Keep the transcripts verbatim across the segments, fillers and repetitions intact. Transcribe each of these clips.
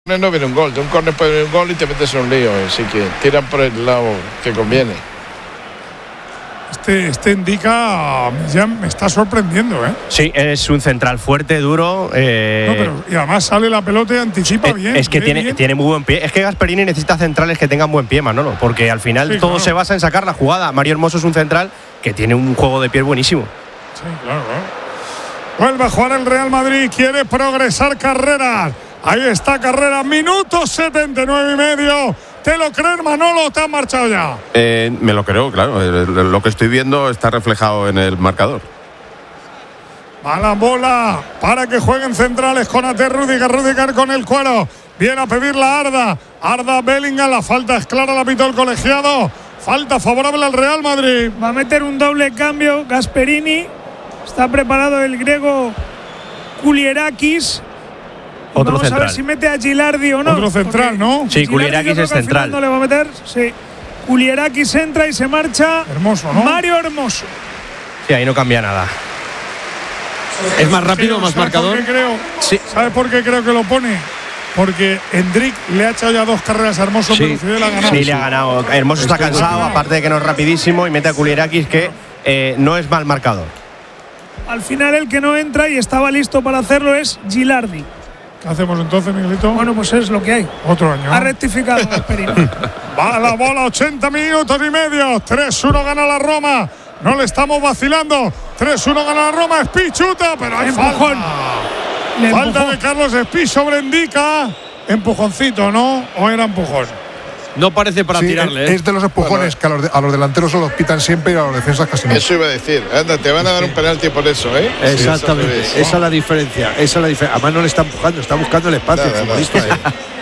No viene un gol, de un córner puede venir un gol y te metes en un lío, así que tiran por el lado que conviene. Este, este indica, ya me está sorprendiendo, ¿eh? Sí, es un central fuerte, duro. Eh, no, pero, y además sale la pelota y anticipa eh, bien. Es que tiene, bien. tiene muy buen pie. Es que Gasperini necesita centrales que tengan buen pie, Manolo, porque al final sí, todo claro. se basa en sacar la jugada. Mario Hermoso es un central que tiene un juego de pie buenísimo. Sí, claro, claro. Vuelve a jugar el Real Madrid, quiere progresar Carreras. Ahí está Carreras, minuto setenta y nueve y medio. ¿Te lo crees, Manolo, o te has marchado ya? Eh, me lo creo, claro. Lo que estoy viendo está reflejado en el marcador. Va la bola para que jueguen centrales con Ate Rüdiger, Rüdiger con el cuero. Viene a pedir la Arda. Arda Bellingham, la falta es clara, la pitó el colegiado. Falta favorable al Real Madrid. Va a meter un doble cambio Gasperini. Está preparado el griego Kulierakis. Otro Vamos central. a ver si mete a Gilardi o no. Otro central, ¿no? Sí, Kulierakis es central. No le va a meter. Sí. Kulierakis entra y se marcha. Hermoso, ¿no? Mario Hermoso. Sí, ahí no cambia nada. ¿Es más rápido, más ¿Sabes marcador? Por qué creo? Sí. ¿Sabes por qué creo que lo pone? Porque Hendrik le ha echado ya dos carreras a Hermoso, Sí. pero Fidel le ha ganado. Sí, le ha ganado. Hermoso está cansado, aparte de que no es rapidísimo, y mete a Kulierakis, que eh, no es mal marcador. Al final el que no entra y estaba listo para hacerlo es Gilardi. ¿Qué hacemos entonces, Miguelito? Bueno, pues es lo que hay. Otro año. Ha rectificado Gasperini. Va la bola, ochenta minutos y medio. tres uno gana la Roma. No le estamos vacilando. tres uno gana la Roma. Espi chuta, pero hay Empujón. falta. Le Falta empujó. de Carlos Espi sobre Indica. Empujoncito, ¿no? ¿O era empujón? No parece para Sí, tirarle, es, ¿eh? es de los empujones que a los, de- a los delanteros se los pitan siempre y a los defensas casi no. Eso iba a decir. Anda, te van a dar un penalti por eso, ¿eh? Exactamente, Sí, esa es la diferencia, esa es la diferencia. Además no le está empujando, está buscando el espacio el Nada, futbolista. nada.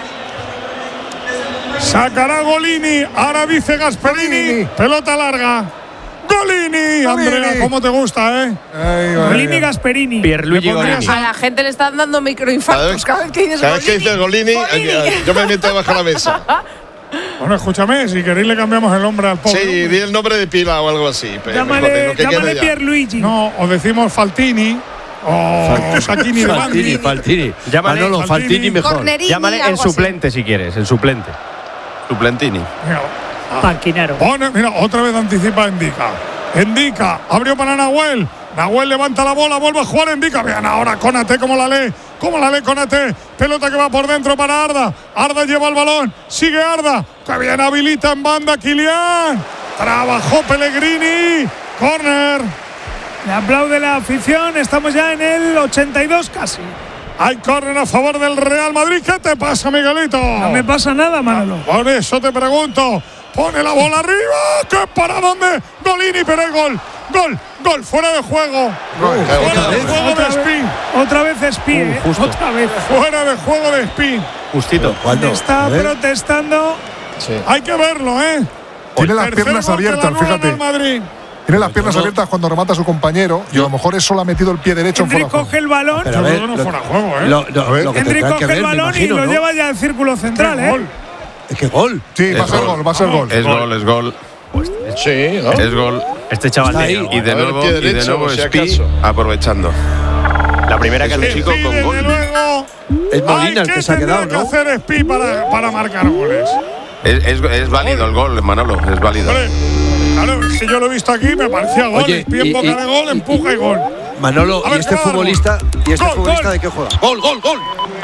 Sacará Golini. Ahora dice Gasperini. Golini. Pelota larga. Golini. Andrea, ¿cómo te gusta, eh? Ay, madre Golini mía. Gasperini. Pierluigi Le pondrías Golini. A la gente le están dando microinfartos cada vez que dices Cada vez que dices Golini, Golini. yo me meto debajo de la mesa. Bueno, escúchame, si queréis le cambiamos el nombre al pobre. Sí, di el nombre de pila o algo así. Pero mejor, Llámale, lo que llámale quede ya. Pierluigi. No, o decimos Faltini. O Sacchini de Faltini, Bandi. Faltini. Llámale Manolo, Faltini. Faltini mejor. Cornerini, Llámale en algo así. suplente si quieres, en suplente. Suplentini. Mira, Panquinaro. pone, mira, otra vez anticipa Indica. Indica, abrió para Nahuel. Nahuel levanta la bola, vuelve a jugar Indica. Vean ahora Konate, como la lee. Como la lee Konate. Pelota que va por dentro para Arda. Arda lleva el balón. Sigue Arda. Que bien habilita en banda Kylian. Trabajó Pellegrini. Corner. Le aplaude la afición. Estamos ya en el ochenta y dos casi. Hay córner a favor del Real Madrid. ¿Qué te pasa, Miguelito? No me pasa nada, Manolo. Por eso te pregunto. Pone la bola arriba. ¿Qué para dónde? Golini, pero hay gol. Gol, gol, fuera de juego. Fuera de juego de Otra vez, Spin. otra vez Espi, ¿eh? justo. Otra vez. Fuera de juego de Spin. Justito. ¿Cuándo? Está A ver. protestando. Sí. Hay que verlo, ¿eh? Tiene las Tercer piernas gol que le abiertas, anulan fíjate. al Madrid. Tiene las piernas abiertas cuando remata a su compañero y a lo mejor es solo ha metido el pie derecho en fuera Hendrik de juego. coge el balón. Pero Yo a creo ver, que no lo- fuera de juego, ¿eh? Lo, lo- A ver. lo que Hendrik tendrán que coge el ver, me balón imagino, y lo ¿no? lleva ya al círculo central, Qué ¿eh? gol. Es que gol. Sí, va a ser gol, va a ser gol. Es gol, es gol. Sí, ¿no? Es gol. Este chaval Está tiene ahí. algo, Y de A ver, nuevo, pie y de derecho, nuevo por si Spi acaso. aprovechando. La primera que Es ha un chico Spi, con desde gol. luego. Es Molina Ay, el ¿qué que se ha tendrá quedado, que ¿no? hacer Spi para, para marcar goles? Es, es, es válido el gol, Manolo, es válido. Hombre, claro, si yo lo he visto aquí, me parecía gol. Oye, Spi en y- boca y- de gol, y- empuja y gol. Manolo, A ¿y ver, este ¿qué va? futbolista, ¿y este Gol, futbolista gol. de qué juega? ¡Gol, gol, gol!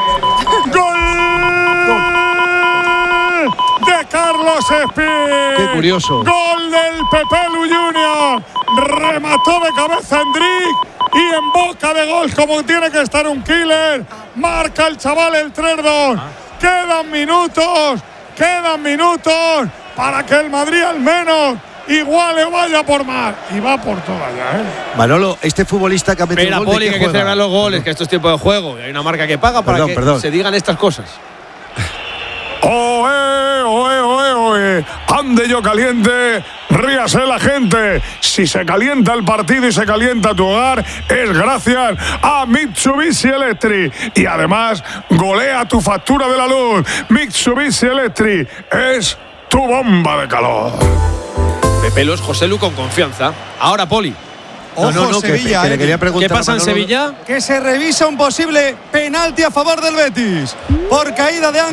¡Gol! De Carlos Espí. Qué curioso. Gol del Pepelu Junior. Remató de cabeza Hendrik y en boca de gol, como tiene que estar un killer. Marca el chaval el tres dos. Quedan minutos, quedan minutos para que el Madrid al menos iguale o vaya por más. Y va por todas ya, ¿eh? Manolo, este futbolista que ha metido Espera, gol, ¿de Poli, qué que hay que juega? celebrar los goles, que esto es tiempo de juego. Y hay una marca que paga para Perdón, que perdón. se digan estas cosas. ¡Oe, oe, oe, oe! ¡Ande yo caliente! ¡Ríase la gente! Si se calienta el partido y se calienta tu hogar, es gracias a Mitsubishi Electric. Y además, golea tu factura de la luz. Mitsubishi Electric es tu bomba de calor. Pepelo es José Lu con confianza. Ahora, Poli. No, no, no, que, Sevilla, que le eh. quería preguntar ¿Qué pasa a en Manolo- Sevilla? Que se revisa un posible penalti a favor del Betis por caída de Ángel.